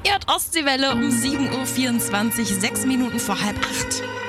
Ihr hört Ostseewelle um 7.24 Uhr, 6 Minuten vor halb 8.